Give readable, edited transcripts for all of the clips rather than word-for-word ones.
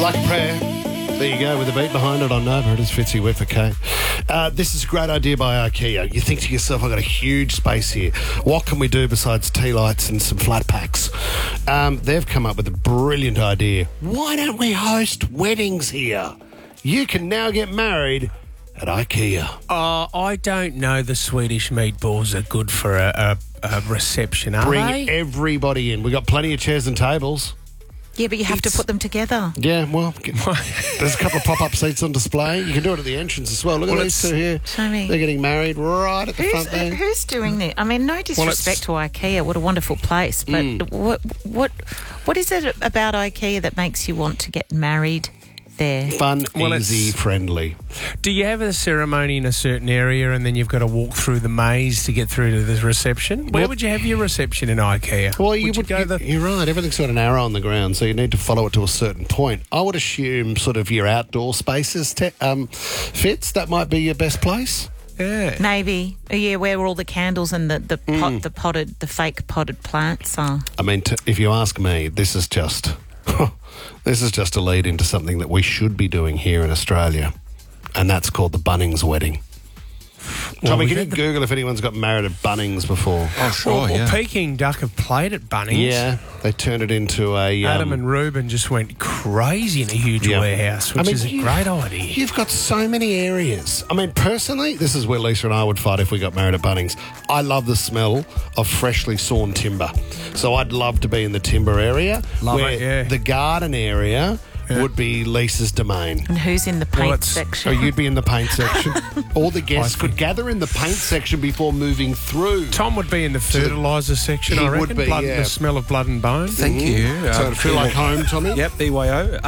Like a prayer. There you go, with the beat behind it on Nova. It is Fitzy with okay. This is a great idea by IKEA. You think to yourself, I've got a huge space here. What can we do besides tea lights and some flat packs? They've come up with a brilliant idea. Why don't we host weddings here? You can now get married at IKEA. I don't know the Swedish meatballs are good for a reception, are Bring they? everybody in. We've got plenty of chairs and tables. Yeah, but you have to put them together. Yeah, well, there's a couple of pop-up seats on display. You can do it at the entrance as well. Look at these two here. Show me. They're getting married right at the front there. Who's doing this? I mean, no disrespect to IKEA. What a wonderful place. But what is it about IKEA that makes you want to get married there? Fun, easy, friendly. Do you have a ceremony in a certain area and then you've got to walk through the maze to get through to the reception? Where would you have your reception in IKEA? Well, you're right. Everything's got an arrow on the ground, so you need to follow it to a certain point. I would assume sort of your outdoor spaces, Fitz, that might be your best place. Yeah. Maybe. Yeah, where all the candles and the fake potted plants are. I mean, if you ask me, this is just... This is just a lead into something that we should be doing here in Australia, and that's called the Bunnings wedding. Tommy, can you Google if anyone's got married at Bunnings before? Oh, sure, Well, Peking Duck have played at Bunnings. Yeah, they turned it into a... Adam and Ruben just went crazy in a huge warehouse, which is a great idea. You've got so many areas. I mean, personally, this is where Lisa and I would fight if we got married at Bunnings. I love the smell of freshly sawn timber. So I'd love to be in the timber area. The garden area would be Lisa's domain. And who's in the paint section? Oh, you'd be in the paint section. All the guests could gather in the paint section before moving through. Tom would be in the fertiliser section, I reckon. Would be, The smell of blood and bone. Thank you. So it'd feel like home, Tommy? Yep, BYO.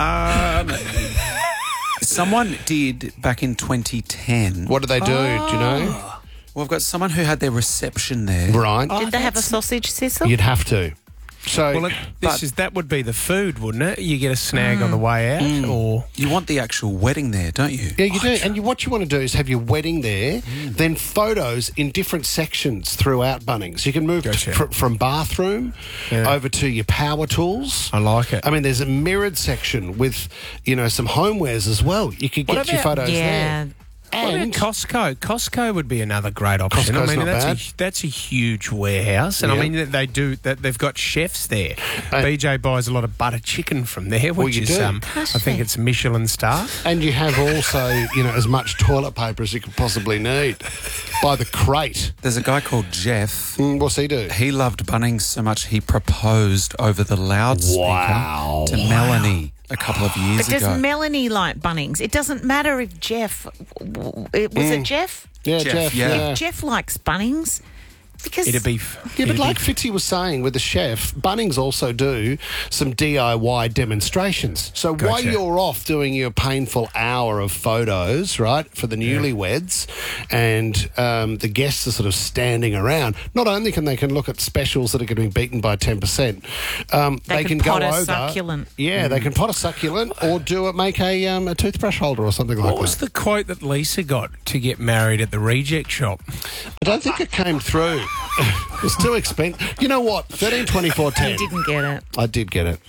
Someone did back in 2010. What did they do? Do you know? Well, I've got someone who had their reception there. Right. Did they have a sausage sizzle? You'd have to. So, that would be the food, wouldn't it? You get a snag on the way out, or You want the actual wedding there, don't you? yeah, you do. And what you want to do is have your wedding there, then photos in different sections throughout Bunnings. You can move from bathroom over to your power tools. I like it. I mean, there's a mirrored section with, some homewares as well. You could get your photos there. What about Costco? Costco would be another great option. Costco's I mean, not that's a huge warehouse, and I mean they do that. They've got chefs there. BJ buys a lot of butter chicken from there, which is I think it's Michelin star. And you have also as much toilet paper as you could possibly need by the crate. There's a guy called Jeff. What's he do? He loved Bunnings so much he proposed over the loudspeaker to Melanie a couple of years ago. But does Melanie like Bunnings? It doesn't matter if Jeff... Was it Jeff? Yeah, Jeff. Yeah. If Jeff likes Bunnings... Because it'd be... Yeah, but like Fitzy was saying with the chef, Bunnings also do some DIY demonstrations. So while you're off doing your painful hour of photos, right, for the newlyweds, and the guests are sort of standing around, not only can they look at specials that are going to be beaten by 10%, they can go over... pot a succulent. Yeah, they can pot a succulent or make a toothbrush holder or something like that. What was the quote that Lisa got to get married at the reject shop? I don't think it came through. It was too expensive. You know what? 13, 24, 10. You didn't get it. I did get it.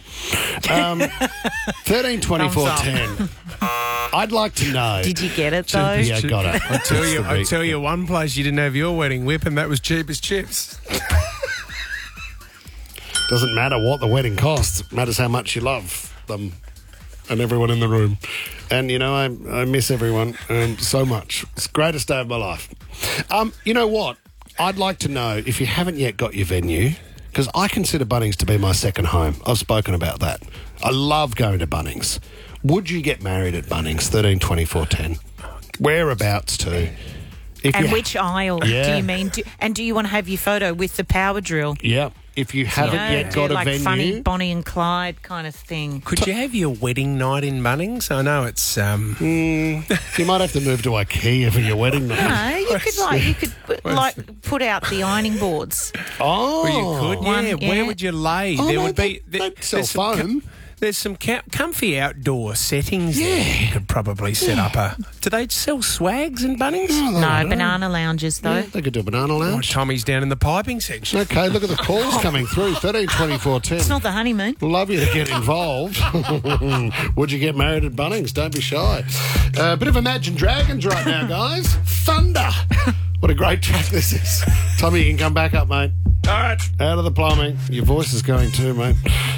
13, 24, 10. I'd like to know. Did you get it, though? Yeah, I got it. I tell you one place you didn't have your wedding whip, and that was Cheap as Chips. Doesn't matter what the wedding costs. It matters how much you love them and everyone in the room. And, I miss everyone so much. It's the greatest day of my life. You know what? I'd like to know if you haven't yet got your venue, because I consider Bunnings to be my second home. I've spoken about that. I love going to Bunnings. Would you get married at Bunnings? 13, 24, 10. Whereabouts too? And which aisle do you mean? Do you want to have your photo with the power drill? Yeah. If you haven't yet got a venue. Funny Bonnie and Clyde kind of thing. Could you have your wedding night in Bunnings? I know it's... You might have to move to IKEA for your wedding night. No, you could put out the ironing boards. Oh. Well, you could, Where would you lay? There would be... They'd sell foam. There's some comfy outdoor settings there. You could probably set up a... Do they sell swags in Bunnings? No, banana lounges, though. Yeah, they could do a banana Oh, lounge. Tommy's down in the piping section. Okay, look at the calls coming through. 13 24 10. It's not the honeymoon. Love you to get involved. Would you get married at Bunnings? Don't be shy. Bit of Imagine Dragons right now, guys. Thunder. What a great track this is. Tommy, you can come back up, mate. All right. Out of the plumbing. Your voice is going too, mate.